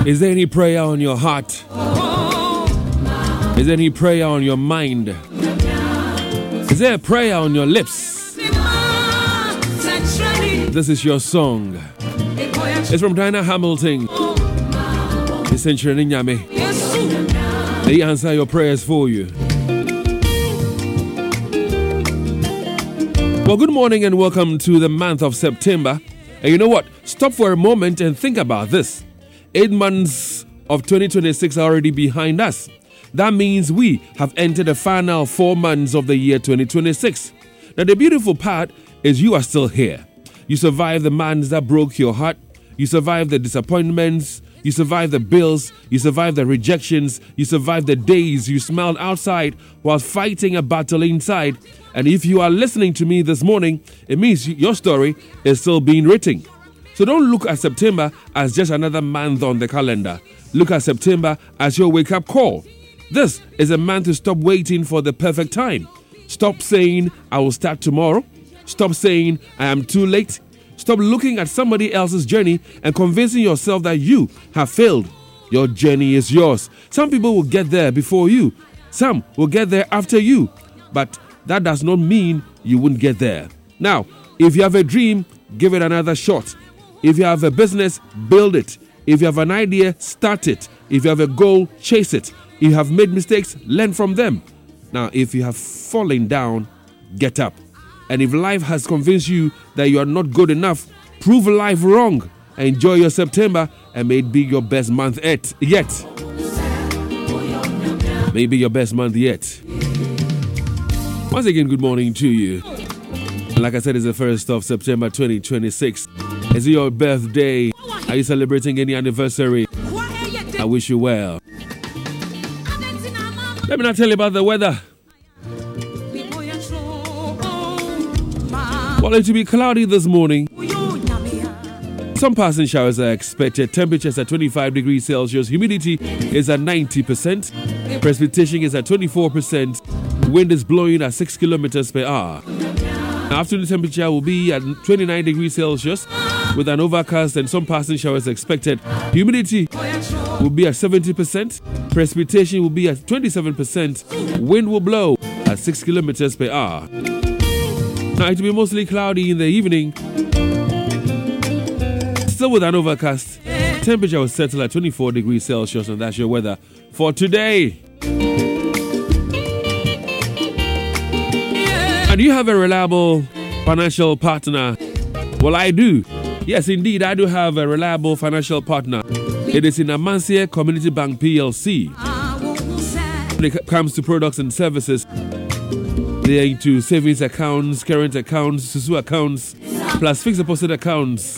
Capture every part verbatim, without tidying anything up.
Is there any prayer on your heart? Is there any prayer on your mind? Is there a prayer on your lips? This is your song. It's from Diana Hamilton. It's Century Nyame. They answer your prayers for you. Well, good morning and welcome to the month of September. And you know what? Stop for a moment and think about this. Eight months of twenty twenty-six are already behind us. That means we have entered the final four months of the year twenty twenty-six. Now, the beautiful part is you are still here. You survived the months that broke your heart. You survived the disappointments. You survived the bills. You survived the rejections. You survived the days you smiled outside while fighting a battle inside. And if you are listening to me this morning, it means your story is still being written. So don't look at September as just another month on the calendar. Look at September as your wake-up call. This is a month to stop waiting for the perfect time. Stop saying, I will start tomorrow. Stop saying, I am too late. Stop looking at somebody else's journey and convincing yourself that you have failed. Your journey is yours. Some people will get there before you. Some will get there after you. But that does not mean you won't get there. Now, if you have a dream, give it another shot. If you have a business, build it. If you have an idea, start it. If you have a goal, chase it. If you have made mistakes, learn from them. Now, if you have fallen down, get up. And if life has convinced you that you are not good enough, prove life wrong. Enjoy your September and may it be your best month yet. Yet. Maybe your best month yet. Once again, good morning to you. Like I said, it's the first of September twenty twenty-six. Is it your birthday? Are you celebrating any anniversary? I wish you well. Let me not tell you about the weather. Well, it will be cloudy this morning. Some passing showers are expected. Temperatures at twenty-five degrees Celsius. Humidity is at ninety percent. Precipitation is at twenty-four percent. Wind is blowing at six kilometers per hour. Afternoon temperature will be at twenty-nine degrees Celsius with an overcast and some passing showers expected. Humidity will be at seventy percent. Precipitation will be at twenty-seven percent. Wind will blow at six kilometers per hour. Now it will be mostly cloudy in the evening. Still with an overcast. Temperature will settle at twenty-four degrees Celsius, and that's your weather for today. And do you have a reliable financial partner? Well, I do. Yes, indeed, I do have a reliable financial partner. It is in Amansia Community Bank P L C. When it comes to products and services, they are into savings accounts, current accounts, Susu accounts, plus fixed deposit accounts.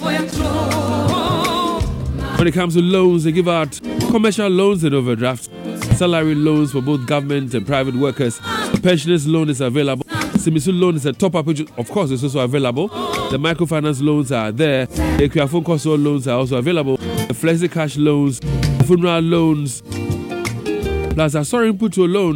When it comes to loans, they give out commercial loans and overdrafts, salary loans for both government and private workers. The pensioners loan is available. Simisu loan is a top-up, which of course is also available. The microfinance loans are there. The Equiafon Coastal loans are also available. The Flexi Cash loans, funeral loans, plus a sorry input to a loan.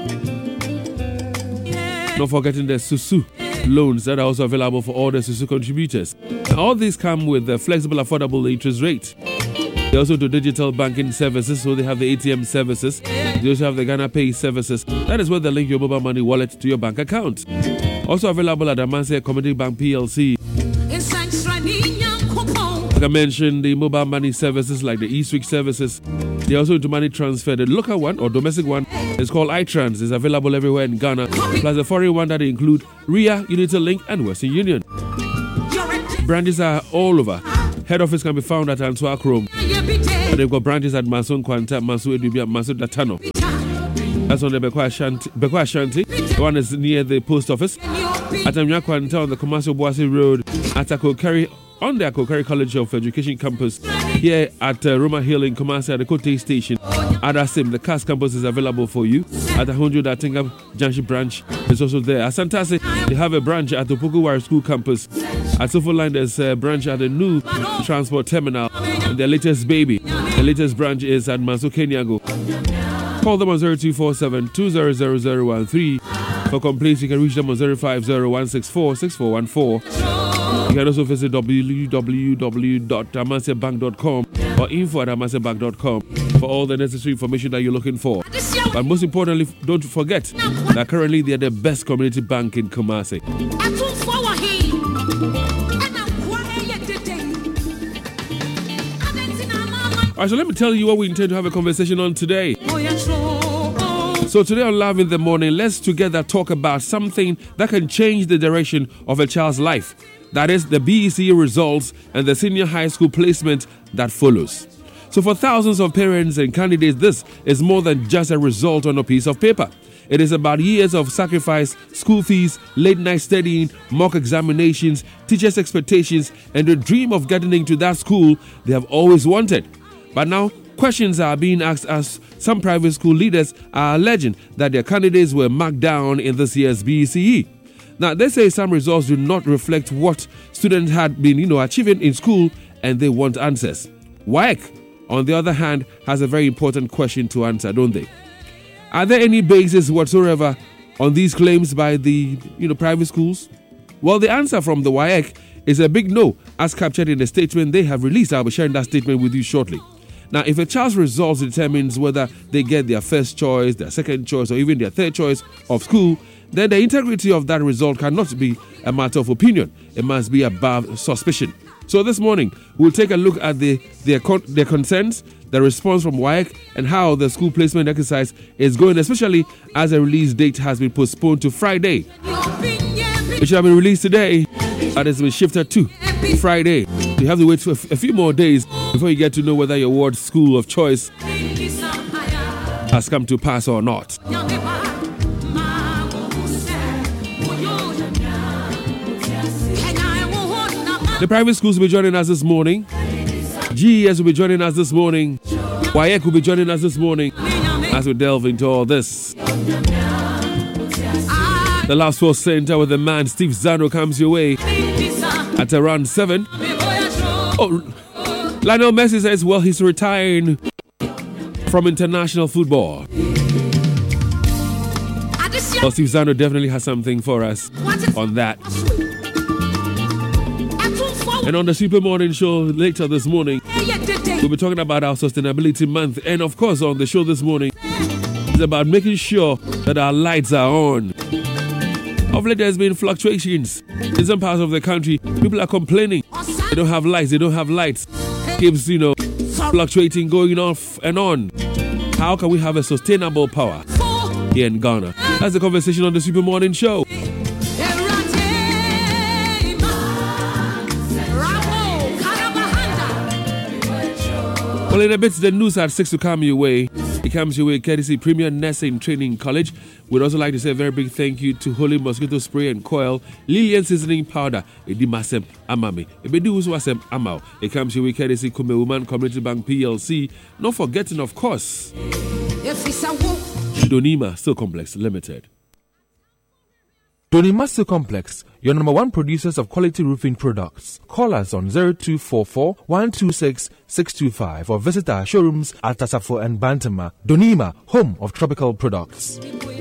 Not forgetting the Susu loans that are also available for all the Susu contributors. Now, all these come with a flexible, affordable interest rate. They also do digital banking services, so they have the A T M services. They also have the Ghana Pay services. That is where they link your mobile money wallet to your bank account. Also available at Amansia Community Bank P L C. Like I mentioned, the mobile money services like the eSwitch services. They also do money transfer. The local one or domestic one is called iTrans. It's available everywhere in Ghana. Plus the foreign one that include R I A, UnityLink, and Western Union. Branches are all over. Head office can be found at Answa Chrome. They've got branches at Masun Kwanta, Masu Edubia, Masu Datano. That's on the Bekwa Ashanti. Bekwa Ashanti. The one is near the post office. At Amya Kwanta on the Commercial Boise Road. At Akokari, on the Akokari College of Education campus. Here at uh, Roma Hill in Kumasi at the Kote Station. At Asim, the C A S campus is available for you. At the Honjo Datinga Junction branch is also there. At Santasi, they have a branch at the Pokuwari School campus. At Sofo Line, there's a branch at the new transport terminal. And their latest baby, the latest branch is at Maso Kenyago. Call them on zero two four seven, two zero zero zero one three. For complaints, you can reach them on zero five zero, one six four, six four one four. You can also visit w w w dot amansia bank dot com or info at amasebank dot com for all the necessary information that you're looking for. But most importantly, don't forget that currently they're the best community bank in Kumasi. All right, so let me tell you what we intend to have a conversation on today. So today on Love in the Morning, let's together talk about something that can change the direction of a child's life. That is the B E C results and the senior high school placement that follows. So for thousands of parents and candidates, this is more than just a result on a piece of paper. It is about years of sacrifice, school fees, late night studying, mock examinations, teachers' expectations, and the dream of getting into that school they have always wanted. But now, questions are being asked as some private school leaders are alleging that their candidates were marked down in this year's B E C E. Now, they say some results do not reflect what students had been, you know, achieving in school, and they want answers. W A E C, on the other hand, has a very important question to answer, don't they? Are there any basis whatsoever on these claims by the, you know, private schools? Well, the answer from the W A E C is a big no, as captured in a statement they have released. I'll be sharing that statement with you shortly. Now, if a child's results determines whether they get their first choice, their second choice, or even their third choice of school, then the integrity of that result cannot be a matter of opinion. It must be above suspicion. So this morning, we'll take a look at the their, con- their concerns, the response from W A E C, and how the school placement exercise is going, especially as a release date has been postponed to Friday. It should have been released today, but it's been shifted to Friday. You have to wait for a few more days before you get to know whether your ward school of choice has come to pass or not. The private schools will be joining us this morning. G E S will be joining us this morning. W A E C will be joining us this morning as we delve into all this. The Love Sports Center with the man Steve Zano comes your way at around seven. Oh, Lionel Messi says, well, he's retiring from international football. Well, Steve Zano definitely has something for us on that. And on the Super Morning Show later this morning, we'll be talking about our Sustainability Month. And of course, on the show this morning, it's about making sure that our lights are on. Of late, there's been fluctuations in some parts of the country. People are complaining they don't have lights, they don't have lights. Keeps, you know, fluctuating, going off and on. How can we have a sustainable power here in Ghana? That's the conversation on the Super Morning Show. Well, in a bit, the news at six to come your way. It comes your way courtesy Premier Nursing Training College. We'd also like to say a very big thank you to Holy Mosquito Spray and Coil, Lillian Seasoning Powder, Edimasem Amami, Ebedu Wasem Amau. It comes your way courtesy Kume Woman Community Bank P L C. Not forgetting, of course, Donima Steel Complex Limited. Donima Steel Complex, your number one producers of quality roofing products. Call us on zero two four four, one two six, six two five or visit our showrooms at Tasafo and Bantama. Donima, home of tropical products.